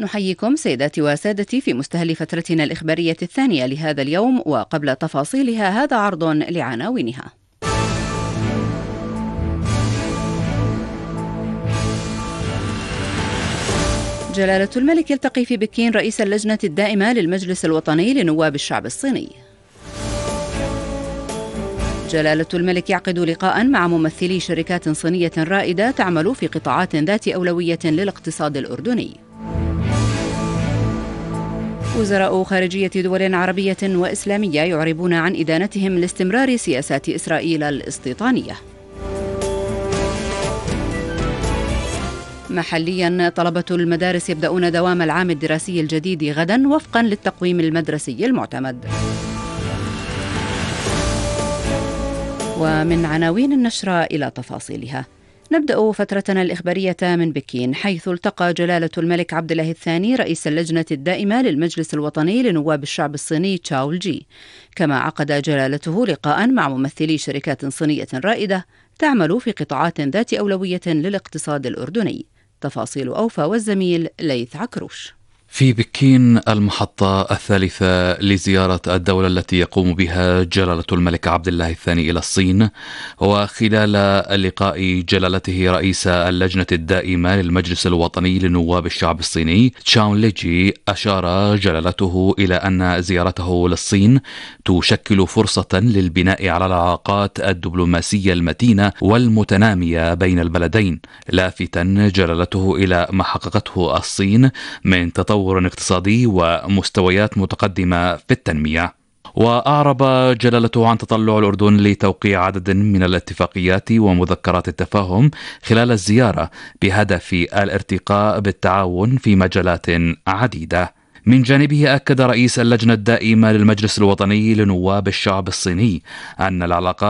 نحييكم سيداتي وسادتي في مستهل فترتنا الإخبارية الثانية لهذا اليوم، وقبل تفاصيلها هذا عرض لعناوينها. جلالة الملك يلتقي في بكين رئيس اللجنة الدائمة للمجلس الوطني لنواب الشعب الصيني. جلالة الملك يعقد لقاء مع ممثلي شركات صينية رائدة تعمل في قطاعات ذات أولوية للاقتصاد الأردني. وزراء خارجية دول عربية وإسلامية يعربون عن إدانتهم لاستمرار سياسات إسرائيل الاستيطانية. محليا، طلبة المدارس يبدأون دوام العام الدراسي الجديد غدا وفقا للتقويم المدرسي المعتمد. ومن عناوين النشرة إلى تفاصيلها. نبدأ فترتنا الإخبارية من بكين، حيث التقى جلالة الملك عبد الله الثاني رئيس اللجنة الدائمة للمجلس الوطني لنواب الشعب الصيني تشاو لجي، كما عقد جلالته لقاء مع ممثلي شركات صينية رائدة تعمل في قطاعات ذات أولوية للاقتصاد الأردني. تفاصيل أوفى والزميل ليث عكروش. في بكين المحطة الثالثة لزيارة الدولة التي يقوم بها جلالة الملك عبد الله الثاني إلى الصين، وخلال لقاء جلالته رئيس اللجنة الدائمة للمجلس الوطني لنواب الشعب الصيني تشاو لجي، أشار جلالته إلى أن زيارته للصين تشكل فرصة للبناء على العلاقات الدبلوماسية المتينة والمتنامية بين البلدين، لافتا جلالته إلى ما حققته الصين من تطور اقتصادي ومستويات متقدمة في التنمية. وأعرب جلالته عن تطلع الأردن لتوقيع عدد من الاتفاقيات ومذكرات التفاهم خلال الزيارة بهدف الارتقاء بالتعاون في مجالات عديدة. من جانبه أكد رئيس اللجنة الدائمة للمجلس الوطني لنواب الشعب الصيني أن العلاقات